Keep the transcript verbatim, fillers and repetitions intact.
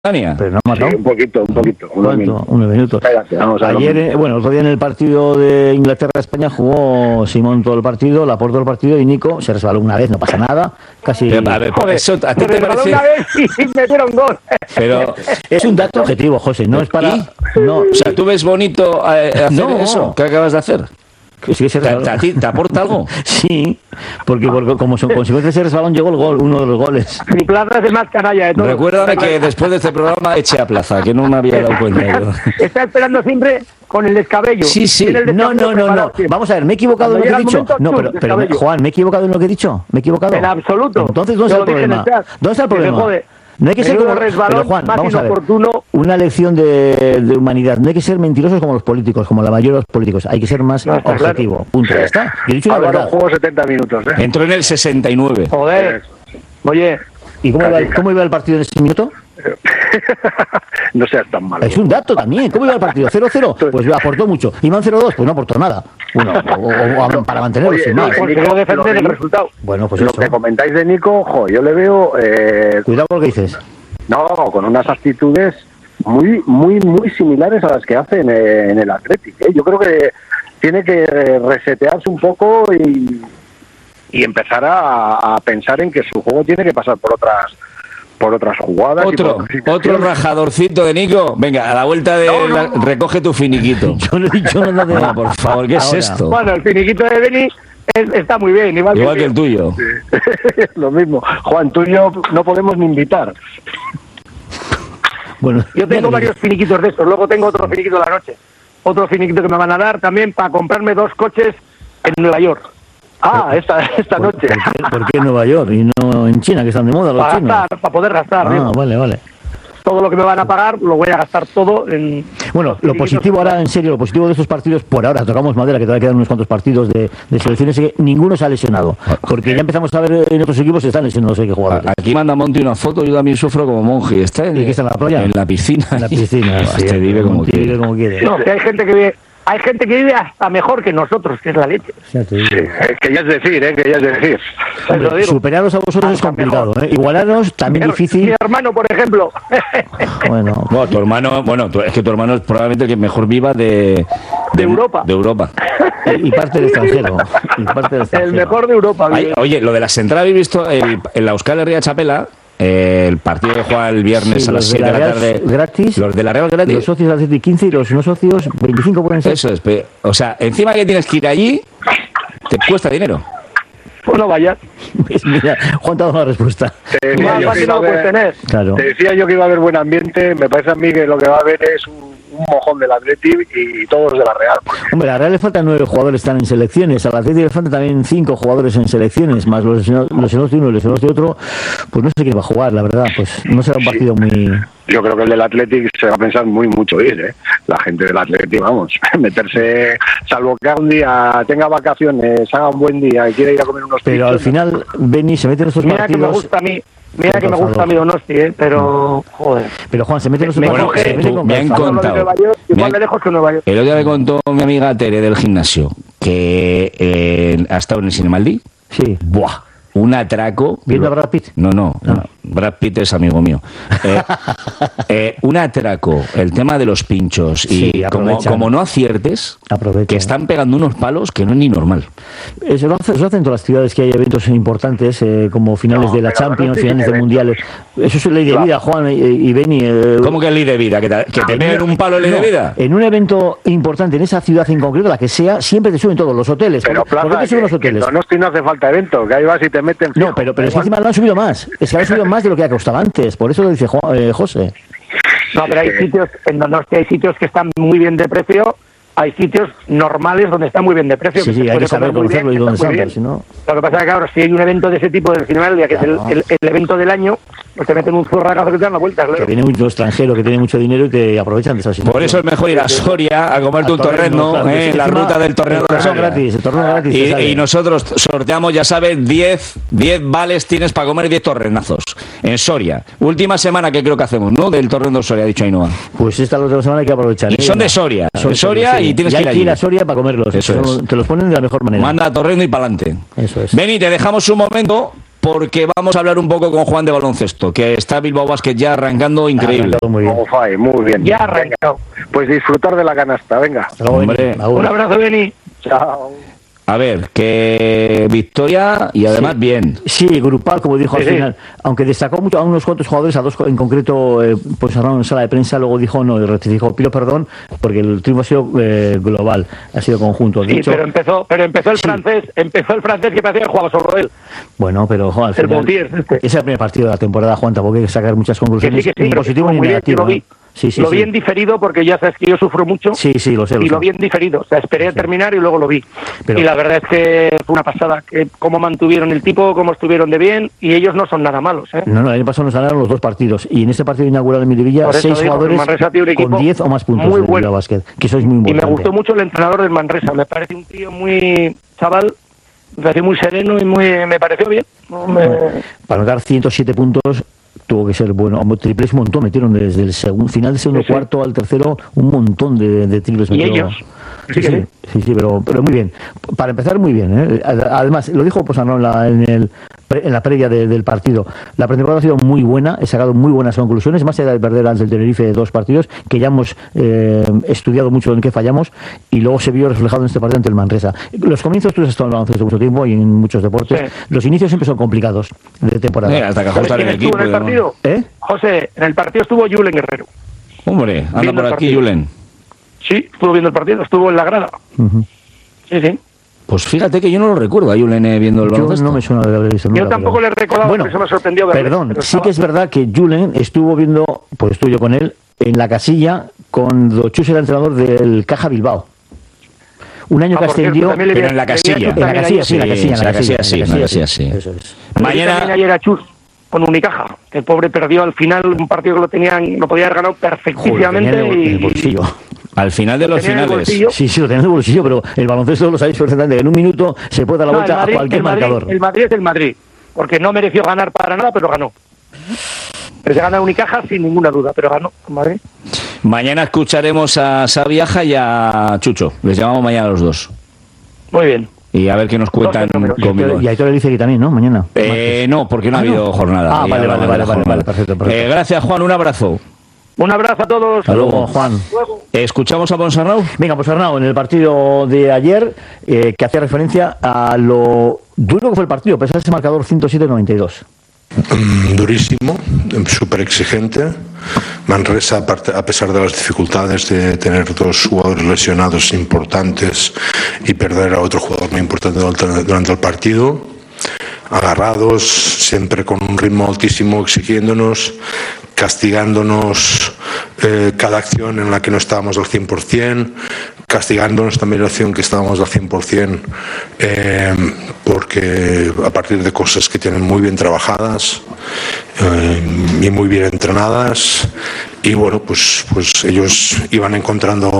Pero no ha matado. Sí, un poquito, un poquito. Unos minutos. Unos minutos. Espérate, vamos a Ayer, eh, bueno, otro día en el partido de Inglaterra-España jugó Simón todo el partido, Laporte todo el partido y Nico se resbaló una vez, no pasa nada. Casi. Pero, a ver, Joder, eso, ¿a ti se te resbaló parece? una vez y metieron gol. Pero, Es un dato objetivo, José, no es para. ¿Y? No, o sea, ¿tú ves bonito eh, hacer No. eso? ¿Qué acabas de hacer? que sí que se ¿Te, resbaló. te- a ti te aporta algo? Sí, porque, porque como son consecuencia de ese resbalón llegó el gol, uno de los goles. Mi plaza es el más canalla de todos. Recuérdame que después de este programa eché a plaza, que no me había dado cuenta yo. Está esperando siempre con el descabello. Sí, sí. Tiene el No, descabello no, no, preparado no. siempre. Vamos a ver, ¿me he equivocado en Cuando lo que he llega el dicho? momento, No, chum, pero, pero descabello. Juan, ¿me he equivocado en lo que he dicho? ¿Me he equivocado? En absoluto. Entonces, ¿dónde Yo está el lo dije en problema? el chat. ¿Dónde está el Que me problema? jode. No hay que ser Menudo como... resbalón Pero Juan, más vamos a ver. inoportuno. Una lección de, de humanidad. No hay que ser mentirosos como los políticos, como la mayoría de los políticos. Hay que ser más No, está objetivo. claro. Punto. Ya está. Yo he dicho la Álvaro verdad. jugó setenta minutos, ¿eh? Entró en el sesenta y nueve. Joder. Oye, ¿Y cómo iba, el- cómo iba el partido en ese minuto? no seas tan malo. Es un dato también. ¿Cómo iba el partido? ¿cero cero? Pues aportó mucho. ¿Iban cero dos? Pues no aportó nada. Bueno, o, o- o para mantenerlo Oye, sin no, más. porque no defender el resultado. Bueno, pues Lo eso. que comentáis de Nico, jo, yo le veo, eh, Cuidado con lo que dices. no, con unas actitudes muy, muy, muy similares a las que hace en, eh, en el Athletic. ¿eh? Yo creo que tiene que resetearse un poco y, y empezar a, a pensar en que su juego tiene que pasar por otras por otras jugadas. y Otro, por otras otro situaciones. rajadorcito de Nico. Venga, a la vuelta de No, no. la- recoge tu finiquito. Yo no he dicho nada de No, por favor, ¿qué es Ahora. esto? Bueno, el finiquito de Beni es- está muy bien. Igual, Igual que el tuyo. Lo mismo. Juan, tú y yo no podemos ni invitar. Bueno, Yo tengo varios finiquitos de estos, luego tengo otro finiquito de la noche. Otro finiquito que me van a dar también para comprarme dos coches en Nueva York. Ah, esta, esta ¿Por, noche. por qué, por qué en Nueva York y no en China, que están de moda los Para chinos? gastar, para poder gastar. Ah, digo. vale, vale. Todo lo que me van a pagar lo voy a gastar todo en... Bueno, lo positivo ahora, en serio, lo positivo de estos partidos, por ahora, tocamos madera, que todavía quedan unos cuantos partidos de, de selecciones, es que ninguno se ha lesionado. Porque ya empezamos a ver en otros equipos que están lesionados, hay que jugar. Aquí manda Monty una foto, yo también sufro como monje. ¿Está en, ¿Y qué está en la playa? En la piscina. En la piscina, sí. Este vive como Monti quiere. vive como quiere. No, que hay gente que vive... Hay gente que vive hasta mejor que nosotros, que es la leche. Ya te digo. Es que ya es decir, ¿eh? Que ya es decir. Hombre, Os lo digo. superaros a vosotros es Hasta complicado, mejor. ¿eh? Igualarnos también Mi- difícil. Mi hermano, por ejemplo. Bueno, Bueno, tu hermano, bueno, tu- es que tu hermano es probablemente el que mejor viva de, De Europa. De Europa. y parte del extranjero. Y parte del extranjero. El mejor de Europa. Ay, vive. oye, lo de las entradas, ¿habéis visto el, el Euskal Herria Chapela? Eh, el partido que juega el viernes Sí, a las los de siete de la Real tarde. gratis. Los de la Real gratis. Los socios de quince y los no socios veinticinco pueden ser. Eso es. pe- O sea, encima que tienes que ir allí, te cuesta dinero. Pues no vayas. Pues mira, Juan te ha dado la respuesta. Te decía, Más yo que fácil iba a no lo puedes haber, Eh, tener. Claro. te decía yo que iba a haber buen ambiente. Me parece a mí que lo que va a haber es un, un mojón del Athletic y todos de la Real. Hombre, a la Real le faltan nueve jugadores que están en selecciones, a la Atlético le faltan también cinco jugadores en selecciones, más los lesionados los lesionados de uno y los lesionados de otro, pues no sé quién va a jugar, la verdad, pues no será un partido muy... Yo creo que el del Athletic se va a pensar muy mucho ir, ¿eh? La gente del Athletic, vamos, meterse, salvo que un día tenga vacaciones, haga un buen día y quiera ir a comer unos Pero al pizzas. final, Beni se mete en estos Mira que me partidos... gusta a mí, mira Con que me gusta a calzador. mí Donosti, ¿eh? Pero, joder. Pero Juan, se mete en estos Me partidos... coge, se mete tú, con me han calzador. Hablo de contado. Nueva York, Me igual han- de lejos que Nueva York. El otro día me contó mi amiga Tere del gimnasio que eh, ha estado en el Cinemaldi. Sí, ¡Buah! Un atraco. ¿viendo a Brad Pitt? No, no, Ah. no, Brad Pitt es amigo mío. Eh, eh, un atraco, el tema de los pinchos. Y Sí, como, aprovechan. como no aciertes, Aprovechan. que están pegando unos palos que no es ni normal. Eso lo, hace- eso lo hacen todas las ciudades que hay eventos importantes, eh, como finales No, de la pero Champions, no sé finales qué de evento. mundiales. Eso es ley de Claro. vida, Juan y, y Beni. eh, ¿Cómo que es ley de vida? ¿Que te, que te en peguen una- un palo en ley no, de vida? En un evento importante, en esa ciudad en concreto, la que sea, siempre te suben todos los hoteles. Pero ¿Por, ¿por qué Plaza, te suben los que, que en hoteles? Donosti no hace falta evento, que ahí vas y te meten No, fijo. pero, pero es que Igual. encima lo han subido más. Es que lo han subido más de lo que ha costado antes. Por eso lo dice Juan- eh, José. No, pero hay sitios, en Donosti hay sitios que están muy bien de precio, hay sitios normales donde está muy bien de precio. Sí, que sí, se hay puede que saber comer muy bien, conocerlo y que dónde está muy están, bien. si no... Lo que pasa es que, claro, si hay un evento de ese tipo del Cinemaldia, que Claro. es el, el- el evento del año, pues te meten un zurragazo que te dan la vuelta, claro. Que viene mucho extranjero, que tiene mucho dinero y te aprovechan de esa situación. Por eso es mejor ir a Soria a comerte A un Torreno, torreno, claro que eh, sí. la Encima, ruta del torreno el de torreno Soria. gratis, el torreno gratis te sale. Y, y nosotros sorteamos, ya sabes, diez vales tienes para comer diez torrenazos en Soria. Última semana que creo que hacemos, ¿no? Del torreno de Soria, ha dicho Ainhoa. Pues esta la otra semana hay que aprovechar. Y ¿eh? son de Soria, de Soria y tienes que hay ir que ir allí. a Soria para comerlos. Eso Son- es. Te los ponen de la mejor manera. Manda a torreno y para adelante. Eso es. Ven y te dejamos un momento porque vamos a hablar un poco con Juan de baloncesto, que está Bilbao Basket ya arrancando increíble. Muy bien. Oh, fai, muy bien. Ya ha arrancado. Pues disfrutar de la canasta, venga. Hombre. Un abrazo, Beni. Chao. A ver, que victoria y además Sí. bien. Sí, grupal, como dijo Sí, al sí. final. Aunque destacó mucho a unos cuantos jugadores, a dos en concreto, eh, pues hablaron en sala de prensa, luego dijo, no, y rectificó, pido perdón, porque el triunfo ha sido eh, global, ha sido conjunto. De Sí, hecho, pero empezó, pero empezó el Sí. francés, empezó el francés que parecía que jugaba solo él. bueno, pero Juan, al El final, Bautier, este. es el primer partido de la temporada, Juan, tampoco hay que sacar muchas Que sí, conclusiones, que sí, ni pero positivo estuvo ni muy bien, negativo. yo lo vi. ¿eh? Sí, sí, lo sí. vi en diferido porque ya sabes que yo sufro mucho. Sí, sí, lo sé. Y sé. lo vi en diferido, o sea, esperé a terminar y luego lo vi. Pero- y la verdad es que fue una pasada, que cómo mantuvieron el tipo, cómo estuvieron de bien, y ellos no son nada malos, ¿eh? No, no, el año pasado nos ganaron los dos partidos. Y en este partido inaugural de Mirivilla, Por eso seis digo, jugadores Manresa tiene un con equipo diez o más puntos muy de bueno. Bilbao Basket, que sois muy Y importante. me gustó mucho el entrenador del Manresa, me parece un tío muy chaval, me pareció muy sereno y muy me pareció bien. No me- Para anotar ciento siete puntos tuvo que ser bueno. Triples un montón, metieron desde el segundo, final del segundo Sí, sí. cuarto al tercero un montón de, de triples. Y metió. ellos. Sí, Sí, sí, sí. sí, sí, pero, pero muy bien. Para empezar, muy bien. ¿eh? Además, lo dijo Posano en la, en el, en la previa de- del partido. La pretemporada ha sido muy buena, he sacado muy buenas conclusiones, más allá de perder antes del Tenerife dos partidos, que ya hemos eh, estudiado mucho en qué fallamos, y luego se vio reflejado en este partido ante el Manresa. Los comienzos, tú has estado en el baloncesto mucho tiempo y en muchos deportes, Sí. los inicios siempre son complicados de temporada. Eh, hasta que ¿Sabes ajustar quién el estuvo equipo. en el y demás. partido? ¿Eh? José, en el partido estuvo Julen Guerrero. Hombre, anda Viendo por el aquí, partido. Julen. Sí, estuvo viendo el partido, estuvo en la grada. Ujú. Sí, sí. Pues fíjate que yo no lo recuerdo a Julen eh, viendo el Yo baloncesto. no me suena de haber visto Yo nunca, tampoco pero- le he recordado, Bueno, por eso me sorprendió verle, perdón, pero sí estaba- que es verdad que Julen estuvo viendo, pues estuve yo con él, en la casilla cuando Chus era entrenador del Caja Bilbao. Un año Ah, que por cierto, ascendió... también le pero vi- en la le vi a casilla. Chus En la también casilla, ayer. sí, en la casilla, en la casilla, sí, en la casilla, sí. Eso es. Le vi Mañana- también ayer a Chus con Unicaja, que el pobre perdió al final un partido que lo tenían, lo podía haber ganado Joder, perfectísimamente tenía en el- en el y bolsillo. Al final de los tenía en el finales. bolsillo. Sí, sí, lo tenía en el bolsillo, pero el baloncesto lo sabéis perfectamente, que en un minuto se puede dar la No, vuelta el Madrid, a cualquier el Madrid- marcador. El Madrid es el Madrid, porque no mereció ganar para nada, pero ganó. Pero se gana Unicaja sin ninguna duda, pero ganó el Madrid. Mañana escucharemos a Sabiaja y a Chucho. Les llamamos mañana a los dos. Muy bien. Y a ver qué nos cuentan fenómenos. conmigo. Y Aitor Elizegui también, ¿no? Mañana. Eh, no, porque no ha Ah, habido no. jornada. Ah, Y vale, hablamos vale, de la vale, vale, jornada. vale, perfecto, perfecto. Eh, gracias, Juan. Un abrazo. Un abrazo a todos. Hasta luego, Juan. ¿Escuchamos a Ponsarnau? Venga, pues Arnau, en el partido de ayer, eh, que hacía referencia a lo duro que fue el partido, pesar ese marcador ciento siete noventa y dos. Mm, durísimo, súper exigente. Manresa, aparte- a pesar de las dificultades de tener dos jugadores lesionados importantes y perder a otro jugador muy importante durante, durante el partido, agarrados, siempre con un ritmo altísimo, exigiéndonos, castigándonos eh, cada acción en la que no estábamos al cien por ciento, castigándonos también la acción que estábamos al cien por ciento, eh, porque a partir de cosas que tienen muy bien trabajadas eh, y muy bien entrenadas, y bueno, pues, pues ellos iban encontrando